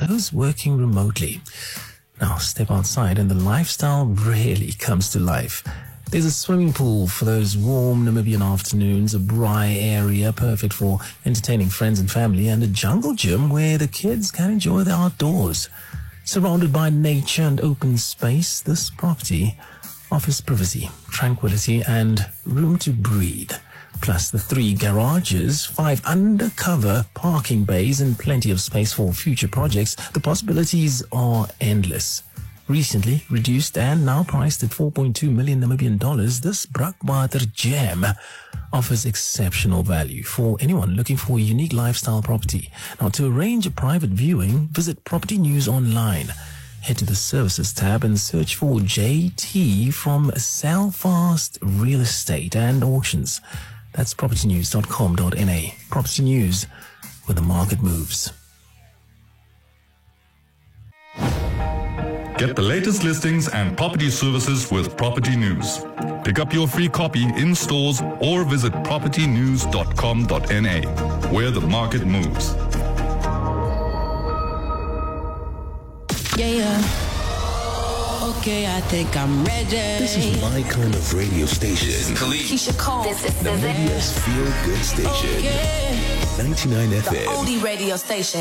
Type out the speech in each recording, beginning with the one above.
those working remotely. Now step outside and the lifestyle really comes to life. There's a swimming pool for those warm Namibian afternoons, a braai area perfect for entertaining friends and family, and a jungle gym where the kids can enjoy the outdoors. Surrounded by nature and open space, this property offers privacy, tranquility, and room to breathe. Plus the 3 garages, 5 undercover parking bays, and plenty of space for future projects. The possibilities are endless. Recently reduced and now priced at 4.2 million Namibian dollars, this Brakwater gem offers exceptional value for anyone looking for a unique lifestyle property. Now, to arrange a private viewing, visit Property News online. Head to the Services tab and search for JT from Selfast Real Estate and Auctions. That's propertynews.com.na. Property News, where the market moves. Get the latest listings and property services with Property News. Pick up your free copy in stores or visit propertynews.com.na, where the market moves. Yeah. Okay, I think I'm ready. This is my kind of radio station. Keisha Cole. This is Namibia's feel-good station. Okay. 99 The FM. oldie radio station.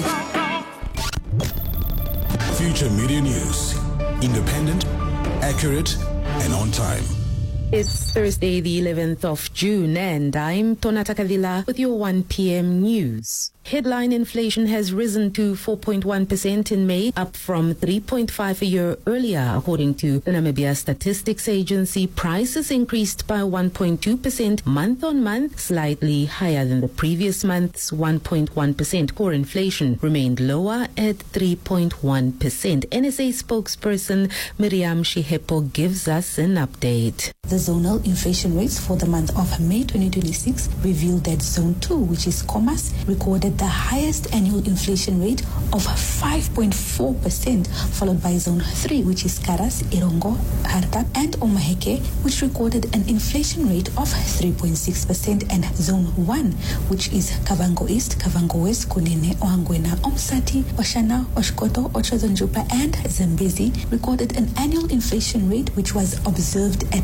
Future Media News. Independent, accurate, and on time. It's Thursday, the 11th of June, and I'm Tonata Kadila with your 1 p.m. news. Headline inflation has risen to 4.1% in May, up from 3.5% a year earlier. According to the Namibia Statistics Agency, prices increased by 1.2% month on month, slightly higher than the previous month's 1.1%. Core inflation remained lower at 3.1%. NSA spokesperson Miriam Shihepo gives us an update. The zonal inflation rates for the month of May 2026 revealed that Zone 2, which is Commerce, recorded the highest annual inflation rate of 5.4%, followed by Zone 3, which is Karas, Irongo, Harta, and Omaheke, which recorded an inflation rate of 3.6%, and Zone 1, which is Kavango East, Kavango West, Kunene, Ohangwena, Omsati, Oshana, Oshkoto, Ochozonjupa, and Zambezi, recorded an annual inflation rate which was observed at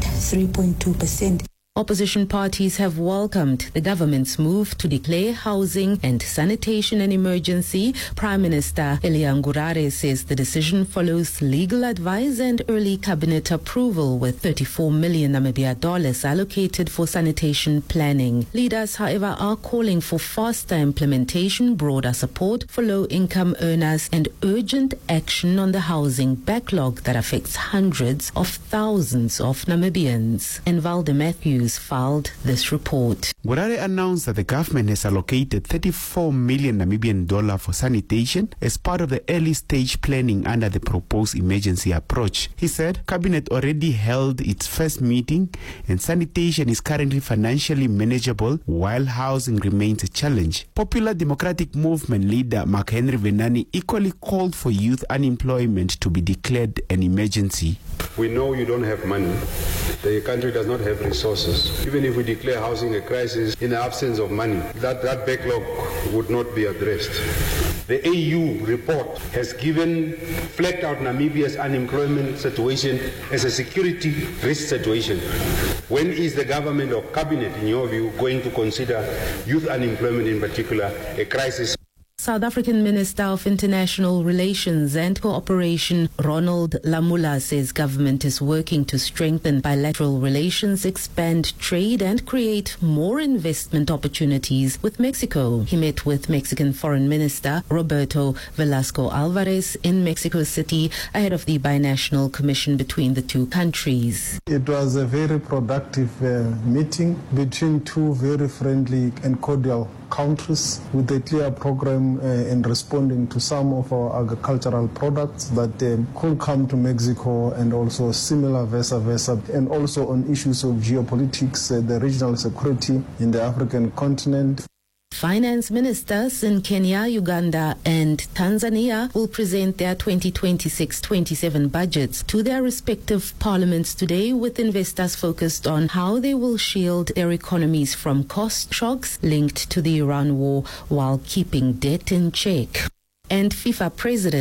3.2%. Opposition parties have welcomed the government's move to declare housing and sanitation an emergency. Prime Minister Elia Ngurare says the decision follows legal advice and early cabinet approval, with 34 million Namibia dollars allocated for sanitation planning. Leaders, however, are calling for faster implementation, broader support for low-income earners, and urgent action on the housing backlog that affects hundreds of thousands of Namibians. And Valde Matthews filed this report. Ngurare announced that the government has allocated 34 million Namibian dollar for sanitation as part of the early stage planning under the proposed emergency approach. He said cabinet already held its first meeting and sanitation is currently financially manageable while housing remains a challenge. Popular Democratic Movement leader Mark Henry Venani equally called for youth unemployment to be declared an emergency. We know you don't have money. The country does not have resources. Even if we declare housing a crisis in the absence of money, that backlog would not be addressed. The AU report has flagged out Namibia's unemployment situation as a security risk situation. When is the government or cabinet, in your view, going to consider youth unemployment in particular a crisis? South African Minister of International Relations and Cooperation Ronald Lamola says government is working to strengthen bilateral relations, expand trade, and create more investment opportunities with Mexico. He met with Mexican Foreign Minister Roberto Velasco Alvarez in Mexico City ahead of the binational commission between the two countries. It was a very productive meeting between two very friendly and cordial countries with a clear program in responding to some of our agricultural products that could come to Mexico, and also similar versa, and also on issues of geopolitics, the regional security in the African continent. Finance ministers in Kenya, Uganda, and Tanzania will present their 2026-27 budgets to their respective parliaments today, with investors focused on how they will shield their economies from cost shocks linked to the Iran war while keeping debt in check. And FIFA President